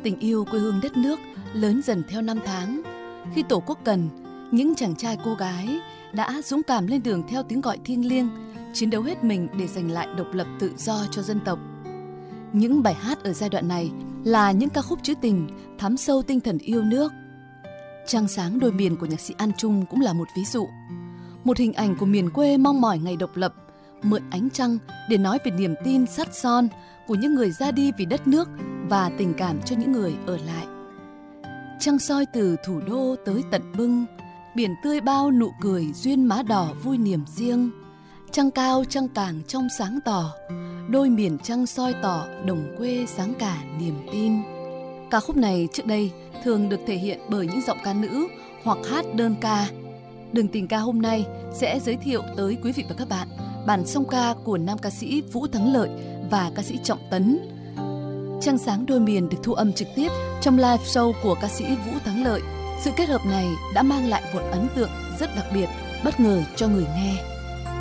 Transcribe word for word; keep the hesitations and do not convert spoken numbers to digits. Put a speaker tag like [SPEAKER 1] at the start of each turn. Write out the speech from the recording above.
[SPEAKER 1] Tình yêu quê hương đất nước lớn dần theo năm tháng. Khi Tổ quốc cần, những chàng trai cô gái đã dũng cảm lên đường theo tiếng gọi thiêng liêng, chiến đấu hết mình để giành lại độc lập tự do cho dân tộc. Những bài hát ở giai đoạn này là những ca khúc trữ tình thấm sâu tinh thần yêu nước. Trăng sáng đôi miền của nhạc sĩ An Trung cũng là một ví dụ. Một hình ảnh của miền quê mong mỏi ngày độc lập, mượn ánh trăng để nói về niềm tin sắt son của những người ra đi vì đất nước và tình cảm cho những người ở lại. Trăng soi từ thủ đô tới tận bưng, biển tươi bao nụ cười duyên má đỏ vui niềm riêng. Trăng cao trăng càng trong sáng tỏ, đôi miền trăng soi tỏ đồng quê sáng cả niềm tin. Ca khúc này trước đây thường được thể hiện bởi những giọng ca nữ hoặc hát đơn ca. Đường tình ca hôm nay sẽ giới thiệu tới quý vị và các bạn bản song ca của nam ca sĩ Vũ Thắng Lợi và ca sĩ Trọng Tấn. Trăng sáng đôi miền được thu âm trực tiếp trong live show của ca sĩ Vũ Thắng Lợi. Sự kết hợp này đã mang lại một ấn tượng rất đặc biệt, bất ngờ cho người nghe.